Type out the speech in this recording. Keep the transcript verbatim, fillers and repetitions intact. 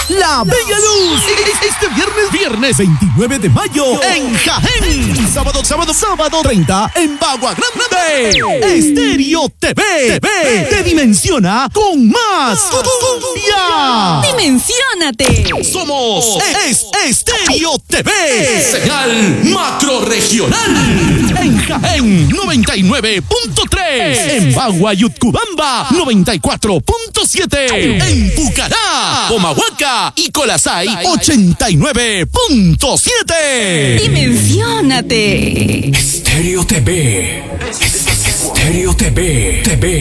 La Bella Luz. Este viernes, viernes veintinueve de mayo en Jaén. Sábado, sábado, sábado treinta en Bagua Grande. Estéreo T V. T V te dimensiona con más cumbia. ¡Dimensiónate! Somos es Estéreo T V. Señal macro regional. En Jaén noventa y nueve punto tres. En Bagua y Utcubamba noventa y cuatro punto siete. En Pucará, Comahuaca y Colasay ochenta y nueve punto siete. ¡Dimensiónate! Estéreo T V. Estéreo T V. T V.